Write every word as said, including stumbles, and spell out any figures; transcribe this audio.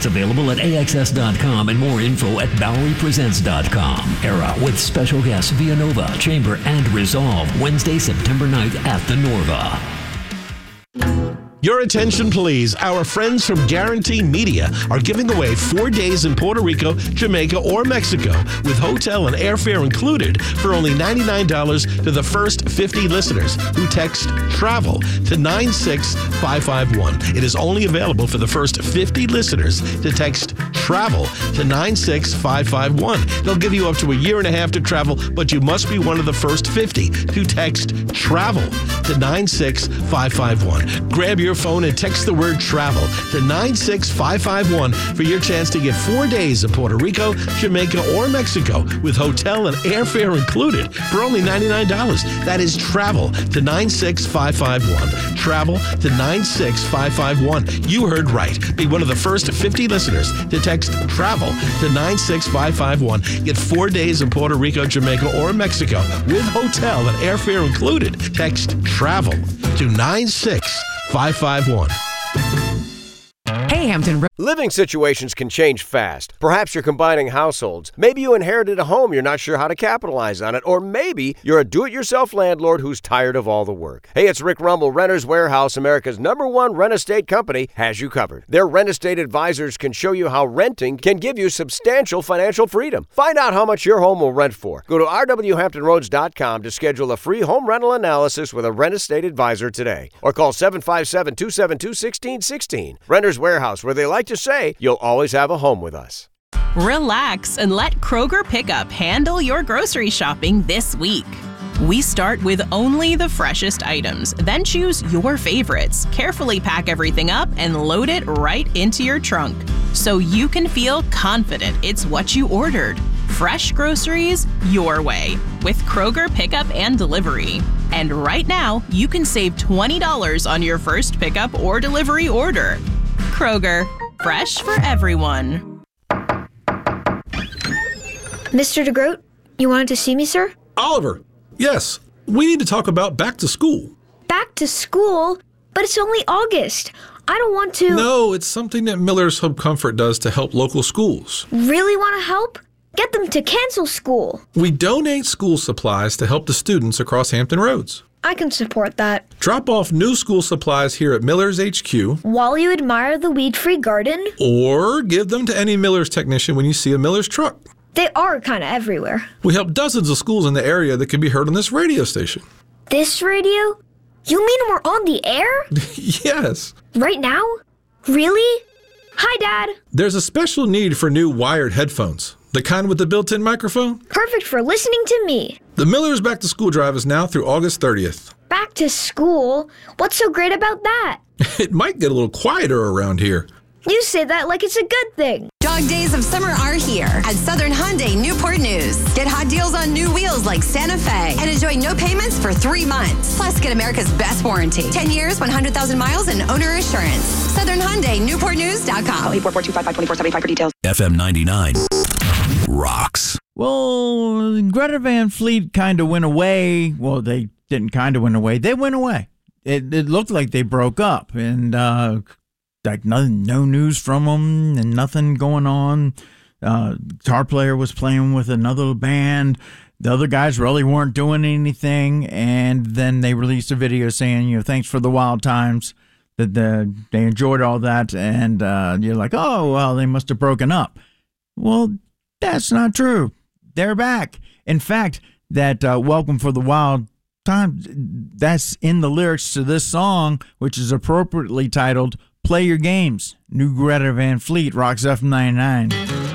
Tickets available at A X S dot com and more info at Bowery Presents dot com. Era with special guests Via Nova, Chamber, and Resolve. Wednesday, September ninth at the Norva. Your attention, please. Our friends from Guarantee Media are giving away four days in Puerto Rico, Jamaica, or Mexico with hotel and airfare included for only ninety-nine dollars to the first fifty listeners who text TRAVEL to nine six five five one. It is only available for the first fifty listeners to text TRAVEL to nine six five five one. They'll give you up to a year and a half to travel, but you must be one of the first fifty to text TRAVEL to nine six five five one. Grab your phone and text the word TRAVEL to nine six five five one for your chance to get four days in Puerto Rico, Jamaica, or Mexico with hotel and airfare included for only ninety-nine dollars. That is TRAVEL to nine six five five one. TRAVEL to nine six five five one. You heard right. Be one of the first fifty listeners to text TRAVEL to nine six five five one. Get four days in Puerto Rico, Jamaica, or Mexico with hotel and airfare included. Text TRAVEL to nine six five five one. Hey, Hampton. Living situations can change fast. Perhaps you're combining households. Maybe you inherited a home you're not sure how to capitalize on it. Or maybe you're a do-it-yourself landlord who's tired of all the work. Hey, it's Rick Rumble. Renters Warehouse, America's number one rent estate company, has you covered. Their rent estate advisors can show you how renting can give you substantial financial freedom. Find out how much your home will rent for. Go to r w hampton roads dot com to schedule a free home rental analysis with a rent estate advisor today. Or call seven five seven, two seven two, one six one six. Renters Warehouse, where they like to say you'll always have a home with us. Relax and let Kroger Pickup handle your grocery shopping this week. We start with only the freshest items, then choose your favorites, carefully pack everything up, and load it right into your trunk so you can feel confident it's what you ordered. Fresh groceries your way with Kroger Pickup and Delivery. And right now, you can save twenty dollars on your first pickup or delivery order. Kroger, fresh for everyone. Mister DeGroat, you wanted to see me, sir? Oliver, yes. We need to talk about back to school. Back to school? But it's only August. I don't want to... No, it's something that Miller's Hub Comfort does to help local schools. Really want to help? Get them to cancel school. We donate school supplies to help the students across Hampton Roads. I can support that. Drop off new school supplies here at Miller's H Q. While you admire the weed-free garden. Or give them to any Miller's technician when you see a Miller's truck. They are kind of everywhere. We help dozens of schools in the area that can be heard on this radio station. This radio? You mean we're on the air? Yes. Right now? Really? Hi, Dad. There's a special need for new wired headphones. The kind with the built-in microphone? Perfect for listening to me. The Miller's Back to School drive is now through August thirtieth. Back to school? What's so great about that? It might get a little quieter around here. You say that like it's a good thing. Dog days of summer are here at Southern Hyundai Newport News. Get hot deals on new wheels like Santa Fe and enjoy no payments for three months. Plus, get America's best warranty. ten years, one hundred thousand miles, and owner assurance. Southern Hyundai, Newport News dot com. eight four four, two five five, two four seven five for details. F M ninety-nine rocks. Well, Greta Van Fleet kind of went away. Well, they didn't kind of went away. They went away. It, it looked like they broke up, and uh, like no, no news from them and nothing going on. Uh, guitar player was playing with another band. The other guys really weren't doing anything, and then they released a video saying, you know, thanks for the wild times. That the, they enjoyed all that, and uh, you're like, oh, well, they must have broken up. Well, that's not true. They're back. In fact, that uh, Welcome for the Wild Times, that's in the lyrics to this song, which is appropriately titled Play Your Games. New Greta Van Fleet, Rocks F M ninety-nine.